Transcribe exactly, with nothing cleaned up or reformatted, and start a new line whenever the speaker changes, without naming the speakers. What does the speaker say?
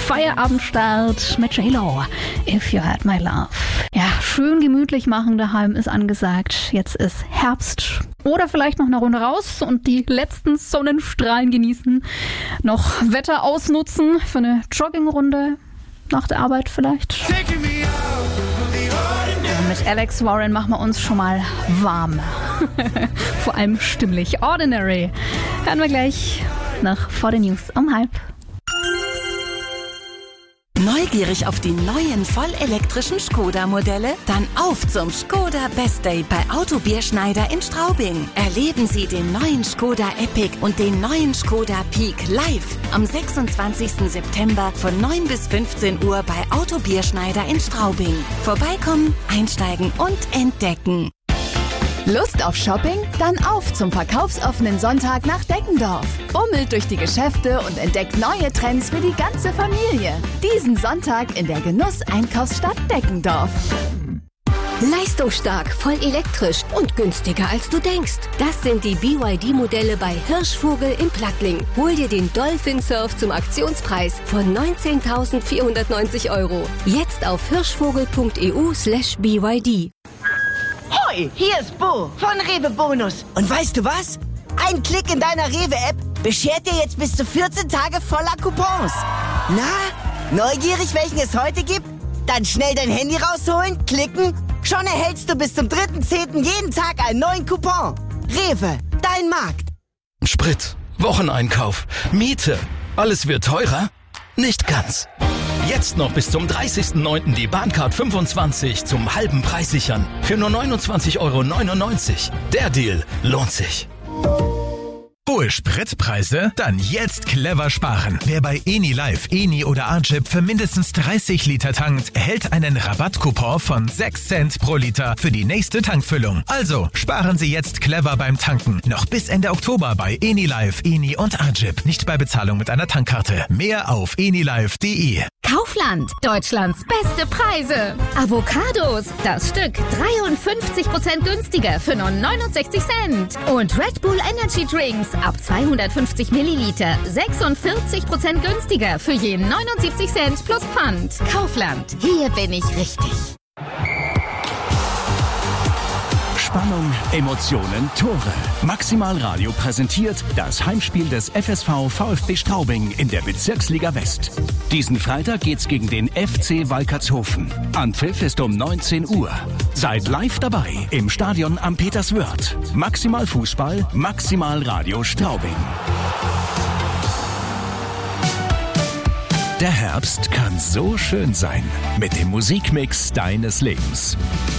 Feierabendstart mit J-Lo. If You Had My Love. Ja, schön gemütlich machen daheim ist angesagt. Jetzt ist Herbst. Oder vielleicht noch eine Runde raus und die letzten Sonnenstrahlen genießen. Noch Wetter ausnutzen für eine Joggingrunde. Nach der Arbeit vielleicht. Mit Alex Warren machen wir uns schon mal warm. Vor allem stimmlich. Ordinary. Hören wir gleich nach vor den News um halb.
Neugierig auf die neuen vollelektrischen Skoda-Modelle? Dann auf zum Skoda Best Day bei Auto Bierschneider in Straubing. Erleben Sie den neuen Skoda Epic und den neuen Skoda Peak live am sechsundzwanzigsten September von neun bis fünfzehn Uhr bei Auto Bierschneider in Straubing. Vorbeikommen, einsteigen und entdecken.
Lust auf Shopping? Dann auf zum verkaufsoffenen Sonntag nach Deckendorf. Bummelt durch die Geschäfte und entdeckt neue Trends für die ganze Familie. Diesen Sonntag in der Genuss-Einkaufsstadt Deckendorf.
Leistungsstark, voll elektrisch und günstiger als du denkst. Das sind die B Y D-Modelle bei Hirschvogel in Plattling. Hol dir den Dolphin Surf zum Aktionspreis von neunzehntausendvierhundertneunzig Euro. Jetzt auf hirschvogel.eu slash BYD.
Hoi, hier ist Bo von Rewe Bonus. Und weißt du was? Ein Klick in deiner Rewe-App beschert dir jetzt bis zu vierzehn Tage voller Coupons. Na, neugierig, welchen es heute gibt? Dann schnell dein Handy rausholen, klicken. Schon erhältst du bis zum dritten zehnten jeden Tag einen neuen Coupon. Rewe, dein Markt.
Sprit, Wocheneinkauf, Miete. Alles wird teurer? Nicht ganz. Jetzt noch bis zum dreißigsten neunten die Bahncard fünfundzwanzig zum halben Preis sichern. Für nur neunundzwanzig Euro neunundneunzig. Der Deal lohnt sich.
Hohe Spritpreise? Dann jetzt clever sparen. Wer bei Eni Live, Eni oder Archip für mindestens dreißig Liter tankt, erhält einen Rabattcoupon von sechs Cent pro Liter für die nächste Tankfüllung. Also sparen Sie jetzt clever beim Tanken. Noch bis Ende Oktober bei Eni Live, Eni und Archip. Nicht bei Bezahlung mit einer Tankkarte. Mehr auf enilive punkt de.
Kaufland, Deutschlands beste Preise. Avocados, das Stück dreiundfünfzig Prozent günstiger für nur neunundsechzig Cent. Und Red Bull Energy Drinks ab zweihundertfünfzig Milliliter sechsundvierzig Prozent günstiger für je neunundsiebzig Cent plus Pfand. Kaufland, hier bin ich richtig.
Spannung, Emotionen, Tore. Maximal Radio präsentiert das Heimspiel des F S V VfB Straubing in der Bezirksliga West. Diesen Freitag geht's gegen den F C Walkertshofen. Anpfiff ist um neunzehn Uhr. Seid live dabei im Stadion am Peterswörth. Maximal Fußball, Maximal Radio Straubing. Der Herbst kann so schön sein mit dem Musikmix deines Lebens.